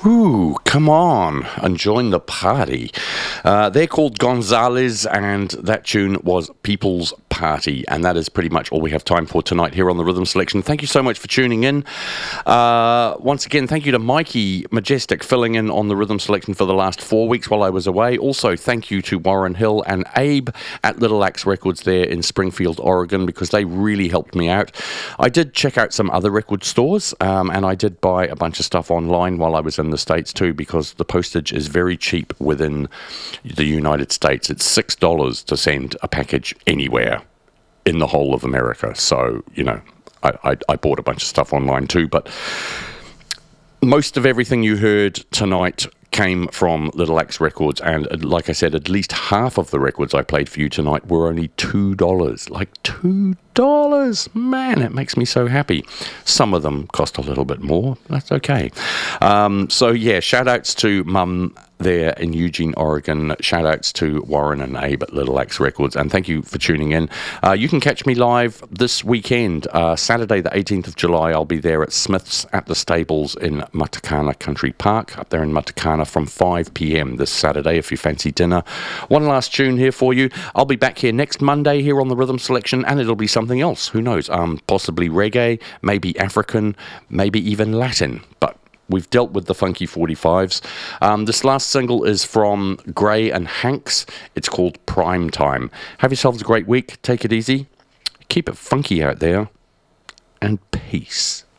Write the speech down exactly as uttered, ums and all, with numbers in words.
Ooh, come on and join the party. Uh, they're called Gonzalez, and that tune was People's Party. And that is pretty much all we have time for tonight here on the Rhythm Selection. Thank you so much for tuning in. Uh, once again, thank you to Mikey Majestic filling in on the Rhythm Selection for the last four weeks while I was away. Also, thank you to Warren Hill and Abe at Little Axe Records there in Springfield, Oregon, because they really helped me out. I did check out some other record stores, um, and I did buy a bunch of stuff online while I was in the States too, because the postage is very cheap within the United States. It's six dollars to send a package anywhere in the whole of America. So, you know, I, I, I bought a bunch of stuff online too, but most of everything you heard tonight came from Little Axe Records, and like I said, at least half of the records I played for you tonight were only two dollars. Like two dollars! Man, it makes me so happy. Some of them cost a little bit more. That's okay. Um, so yeah, shout outs to Mum there in Eugene, Oregon. Shout outs to Warren and Abe at Little Axe Records, and thank you for tuning in. Uh, you can catch me live this weekend, uh, Saturday the eighteenth of July. I'll be there at Smith's at the Stables in Matakana Country Park, up there in Matakana, from five p.m. this Saturday if you fancy dinner. One last tune here for you. I'll be back here next Monday here on the Rhythm Selection, and it'll be something else. Who knows? Um, possibly reggae, maybe African, maybe even Latin, but we've dealt with the funky forty-fives. Um, this last single is from Gray and Hanks. It's called Prime Time. Have yourselves a great week. Take it easy. Keep it funky out there. And peace.